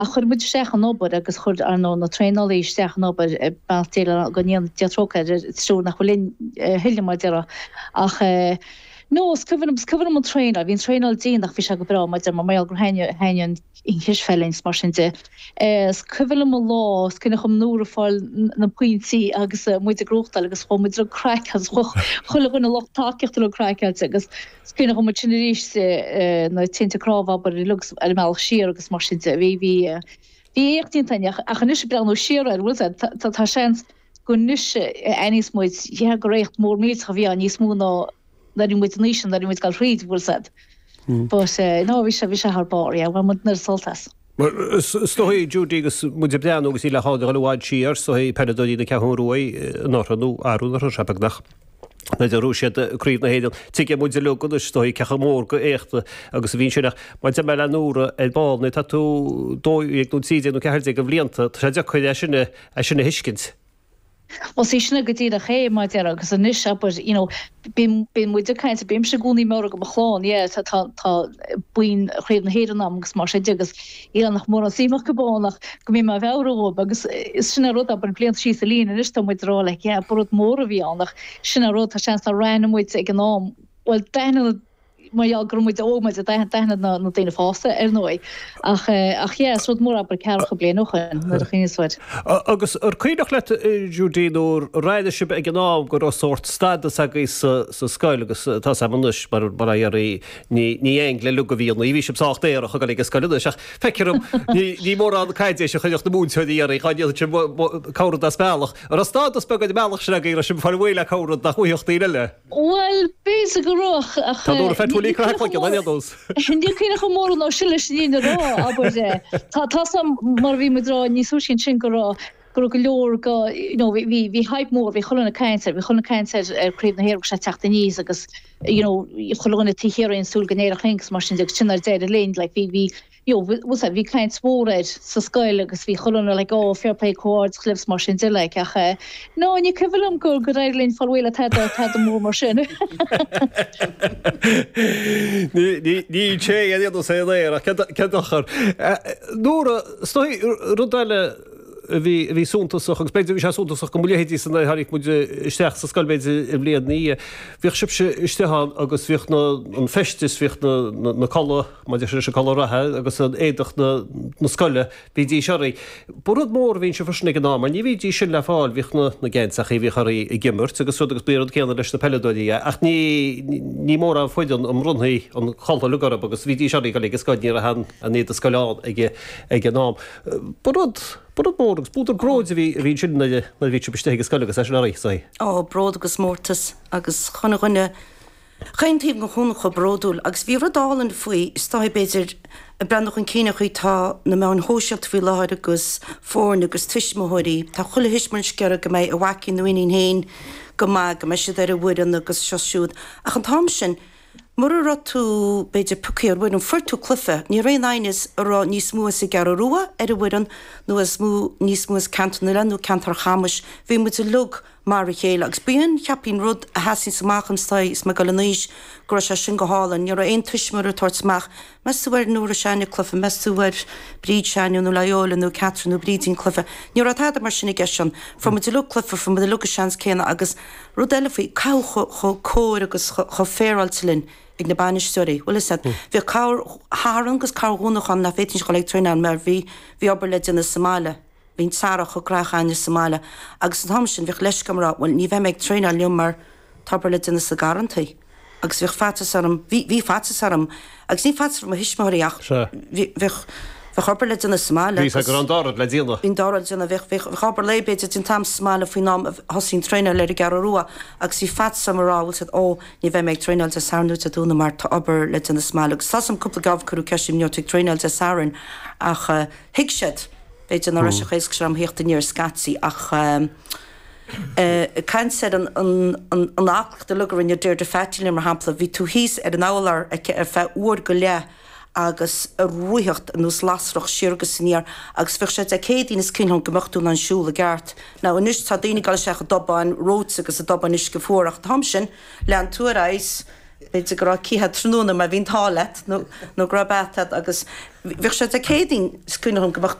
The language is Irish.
a chur muid steach an obair agus chur ar nó na tréinálí steach an obair bantéile go níon deatrocha trú nach cholín hiile mar deara ach no, skyfnum an train a fi'n trainal dyn ach fi siag o bra mae dyma mae algr henyon in hisfellings mar sy'n di skyfnum an lo sgynnych am nŵr o ffal na pwynti agus mwyd y grwchtal agus chwa mwyd drog crack as chwyle gwyn a lot taciach drog crack agus sgynnych am mwyd sy'n rhys na tynta craf aber i lugs ar ymel sir agus mar sy'n di fi eich dyn taniach ach yn ysio bra nhw sir ar wylsa ta sians gwyn ysio ennis mwyd iag reicht môr myd cha fi an is mwyn o that in with nation that in with Galfried was said but no we should have bar yeah when with saltas so he Judigus mudibdan agus ila hada galwad shear so he pedodí na cehon roi noranu aru na shapagnach na de Russia de kríf na hédal tike mudilo go stoi cechamór go écht agus vín sinach man te mela núra el ball na tatu dói ag nú tíide no cehardig go bblianta tá de chuide sinna hiskins was is na gedí a ché mai agus an nis aber bin mu de kaint bim se gúní mar go beláán tá buin chréf na héan agus mar sé agus nach mór an síach gobánach go mé ma bheró agus is sinna rot aber an bliant sí a lín is mu rá le brot mór a bhí annach sinna rot a sean a ranmuid ag an nám well deine maar ja gromid ook met het na déine fáste nooi ach rot mór aber cear gebléin noch geen soort agus chuoch let Judíú reidirship ag an ná go sort stad agus sa scoil agus tá samnus mar ní eng le lu a bhí í ví sácht éir chu ag scoile seach fecem ní mór an caiide se chuocht na múnseí ar cáda a spelach ar a stad a spe go meach se gur sem farhile cáda nach chuocht íile well bé goch Fully crack like you those. And you can come more no shillish in the raw, but some more we draw ni sushi chinkara. Go we hype more we cholle cancer create na her tachtníos agus cholle ti here in sul gnéir chinks mar sin sinnar dead lein like we was we kind spóred sa scoil agus vi cholle like fair play chords clips mar sin like ach no ni kevellum go goreilin falwela tad mór mar sin Ní sé a sé léir kedachar Nóra stoi rudile vi súntaach spéidir vi súntaach go muhétí san harig mu isteach sa sskoilbeide bliad ní. Vich sibse istehan agus vich an festis vich na cholle ma se chorathe agus an éidech na skolle vi dí seí. Borad mór vín se forsnig ná, ní ví dí sin le fáil vich na gentach vi choí i gimmert agus agus bead céan leis na pedóí ach ní mór an foiidir am runhaí an cholle lugar agus ví dí seí go le scoidní a hen an éad a sskoán ag ná. Borad mór agus bútar gróid hí sin na ví besteige scoile agus éis sé. Bród agus mórtas agus chuna gunne chaintíh go chuna chu bródúil agus bhí radálan faoi stá beidir a brandach an cíine chuí tá na me an hósealt fao láir agus fórn agus tuismóirí Tá chula hisman scear go méid a bhhaci nuoín héin go me si ar a bhuian agus seosúd ach an tám sin Mor tú beidir pucéir bhuiin an furtú clufa, ní réinis ará níos mú sa gar ruúa ar a bhuian nó níos mú cantanile nó cantar chamas, bhí mu lug mar a chéile agus bíon cheapín rud a hasín samachchan stáid is me go níos go se sin go hálan, ní aon tuismar a tuairtach, meúir nuair a seinine clufa, meúir bríd seinú nó leola nó catranú brídín clufa. Ní a tá mar sinna geisian, from mu lu clufa from mu lu seans céna agus rud eile faoi cho cóir agus cho féráiltalinn ag na banisteí. Well is bhí háran agus cáúnachan na fétin go le trína mar bhí obair le na Somália. Bhín Sarach chu grachain na Somália agus an sin bhíh leis gamrá bhfuil ní bheith meid trína leomar tabbar le na sa garantaí. Agus bhíh fatasarm hí fatasarm agus ní fatar a hisismóíach bhí chobar le na Somália. Bhí gur an dárad le díalna. Bhín dárad dina bhíh chobar lebéidir tin tam Somália faoin ná hosín trína le gar ruúa agus hí fatsamráhil said ní bheith meid trínail a saoú a dúna mar tá obair le na Somália. Agus tá sam cúpla gabh chuú ceisiim neotigh trínail a saorann ach hiic siad beidir na Russia chéis sem héchtta níor scatí ach Caint sé an ach de lugar in dúir de fetilin mar hapla hí tú híos ar an álar ar fe uair go le agus a ruúocht an nús lasroch siirgus níar agus bheh sé a cédínas cinhan gomochtún an siúla gart. Na an nus tá daine gal seach a dobbáin rót agus a dobbáin is go fórach tham sin le an túaéis beidir gra cíthe trúna a bhín tálet nó grabbatad agus bhíh sé a cédín scúnahn gomach